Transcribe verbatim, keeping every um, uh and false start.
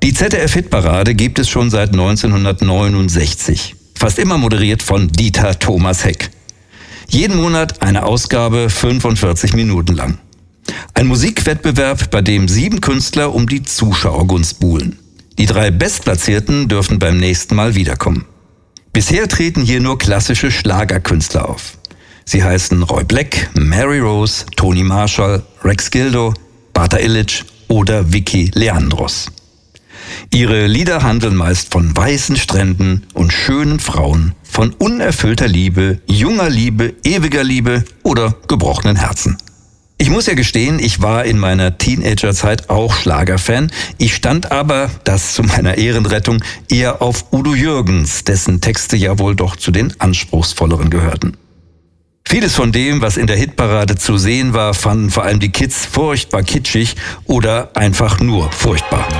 Die Z D F-Hitparade gibt es schon seit neunzehnhundertneunundsechzig. Fast immer moderiert von Dieter Thomas Heck. Jeden Monat eine Ausgabe, fünfundvierzig Minuten lang. Ein Musikwettbewerb, bei dem sieben Künstler um die Zuschauergunst buhlen. Die drei Bestplatzierten dürfen beim nächsten Mal wiederkommen. Bisher treten hier nur klassische Schlagerkünstler auf. Sie heißen Roy Black, Mary Rose, Toni Marshall, Rex Gildo, Bata Illich oder Vicky Leandros. Ihre Lieder handeln meist von weißen Stränden und schönen Frauen, von unerfüllter Liebe, junger Liebe, ewiger Liebe oder gebrochenen Herzen. Ich muss ja gestehen, ich war in meiner Teenagerzeit auch Schlagerfan. Ich stand aber, das zu meiner Ehrenrettung, eher auf Udo Jürgens, dessen Texte ja wohl doch zu den anspruchsvolleren gehörten. Vieles von dem, was in der Hitparade zu sehen war, fanden vor allem die Kids furchtbar kitschig oder einfach nur furchtbar.